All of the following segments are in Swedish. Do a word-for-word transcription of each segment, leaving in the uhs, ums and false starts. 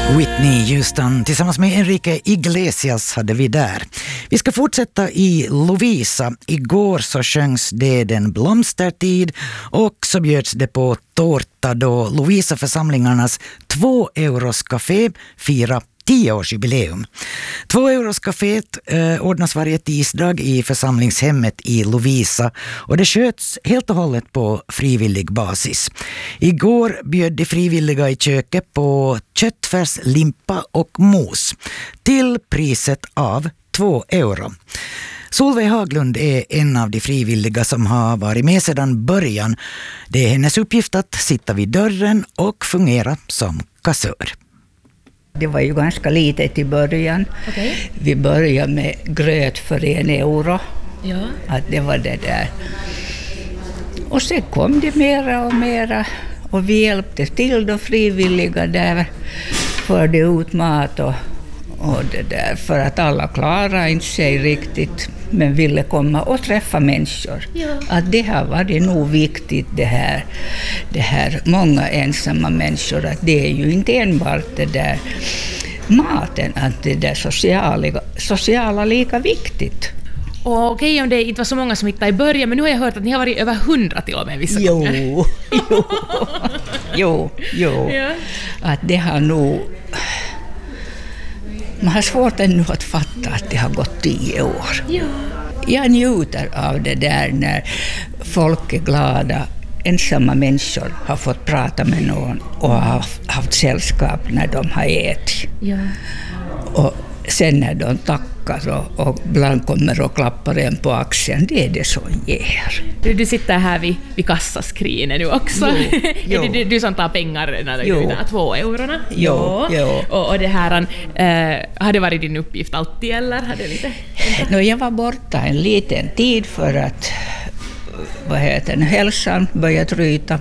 Whitney Houston tillsammans med Enrique Iglesias hade vi där. Vi ska fortsätta i Lovisa. Igår så sjöngs det Den blomstertid och så bjöds det på tårta då Lovisa-församlingarnas två euros café fira tioårsjubileum. Två euros caféet eh, ordnas varje tisdag i församlingshemmet i Lovisa och det sköts helt och hållet på frivillig basis. Igår bjöd de frivilliga i köket på köttfärs, limpa och mos till priset av två euro. Solveig Haglund är en av de frivilliga som har varit med sedan början. Det är hennes uppgift att sitta vid dörren och fungera som kassör. Det var ju ganska litet i början. Okay. Vi började med gröt för en euro. Ja. Att det var det där. Och sen kom det mera och mera. Och vi hjälpte till då frivilliga där. Förde ut mat och, och det där. För att alla klarade inte sig riktigt. Men ville komma och träffa människor. Ja. Att det här var det nog viktigt det här. Det här många ensamma människor. Att det är ju inte enbart det där maten. Att det där sociala, sociala lika viktigt. Och okej okay, om det inte var så många som hittade i början. Men nu har jag hört att ni har varit över hundra till och med vissa jo, gånger. Jo, jo, jo. Ja. Att det har nog... Man har svårt ännu att fatta att det har gått tio år. Ja. Jag njuter av det där när folk är glada. Ensamma människor har fått prata med någon och har haft sällskap när de har ätit. Ja. Och sen när de tackar och, och ibland kommer och klappar en på axeln, det är det som ger. Du, du sitter här vid, vid kassaskrinet nu också. Jo, jo. Är det du, du som tar pengar när du tar två eurona? Jo, jo. Och, och det här, äh, har det varit din uppgift alltid eller? Har det lite... no, jag var borta en liten tid för att vad heter det, hälsan började tryta.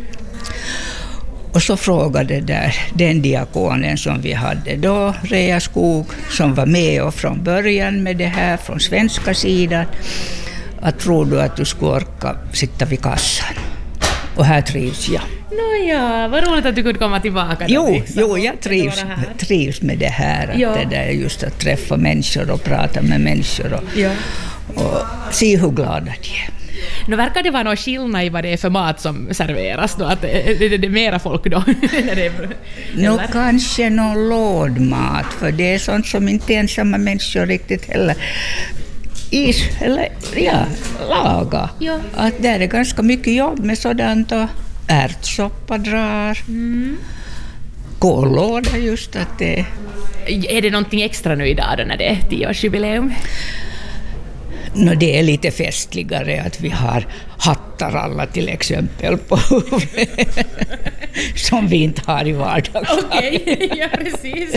Och så frågade där den diakonen som vi hade då, Rea Skog, som var med och från början med det här från svenska sidan, att tror du att du ska orka sitta vid kassan? Och här trivs jag. Nåja, vad roligt att du kunde komma tillbaka. Jo, liksom. jo jag trivs, trivs med det här, att det där just att träffa människor och prata med människor och, ja. och se hur glada de är. Nu verkar det vara någon skillnad i vad det är för mat som serveras då, att det, det, det är mera folk då. När det är, nå kanske någon lådmat, för det är sånt som inte ensamma människor riktigt heller is, eller ja, laga. Ja. Att det är ganska mycket jobb med sådant och ärtsoppa drar. Mm. Kållåda just att det... Är det någonting extra nu idag då när det är tioårsjubileum? No, det är lite festligare att vi har hattar alla till exempel på huvudet som vi inte har i vardagslivet. Okej, okay, ja precis.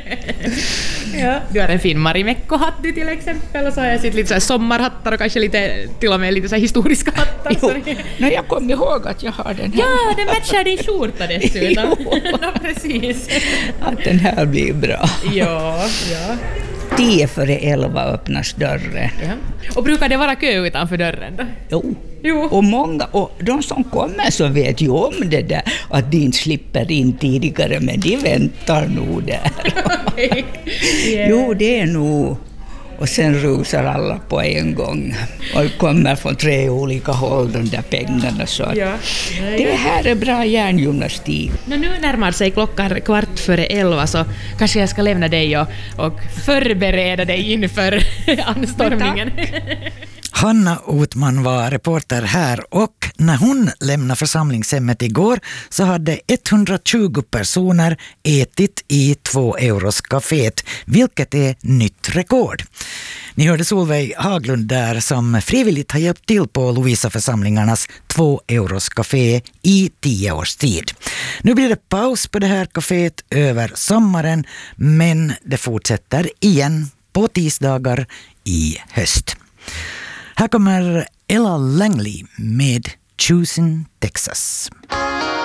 Ja. Du har en fin Marimekko-hatt till exempel och så har jag sett lite så här sommarhattar och kanske lite, till och med lite så här historiska hattar. Jo, no, jag kommer ihåg att jag har den här. Ja, den matchar din skjorta dessutom. No, precis. Att den här blir bra. Ja, ja. Tio före elva öppnas dörren. Ja. Och brukar det vara kö utanför dörren då? Jo. jo. Och många, och de som kommer så vet ju om det där, att de inte slipper in tidigare, men de väntar nog där. Okay. Yeah. Jo, det är nog. Och sen rusar alla på en gång och kommer från tre olika håll, de där pengarna. Så ja. Det här är bra järngymnastik. No, nu närmar sig klockan kvart före elva, så kanske jag ska lämna dig och, och förbereda dig inför anstormningen. Hanna Otman var reporter här och när hon lämnade församlingshemmet igår så hade etthundratjugo personer ätit i två euros caféet, vilket är nytt rekord. Ni hörde Solveig Haglund där som frivilligt har hjälpt till på Lovisa-församlingarnas två euros café i tio års tid. Nu blir det paus på det här caféet över sommaren, men det fortsätter igen på tisdagar i höst. Här kommer Ella Langley med Choosing Texas.